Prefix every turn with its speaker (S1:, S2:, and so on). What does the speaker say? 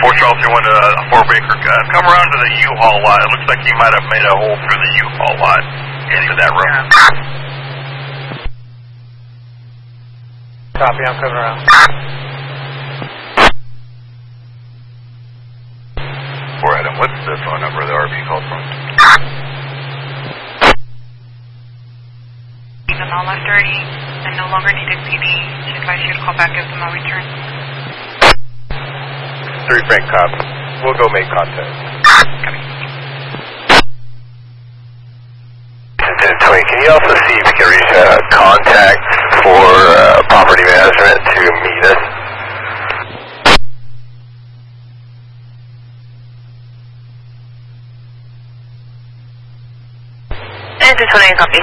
S1: 4 Charles, you went to 4 Baker. Come around to the U-Haul lot. It looks like he might have made a hole through the U-Haul lot into that room.
S2: Copy, I'm coming around.
S1: 4 Adam, what's the phone number the RV called from?
S3: Even all left 30 and no longer needed PD. She advised you to call back if the no return.
S4: 3 Frank copy. We'll go make contact.
S3: Copy.
S4: 1020, can you also see if you can reach a contact for property management to meet us?
S3: And 220, copy.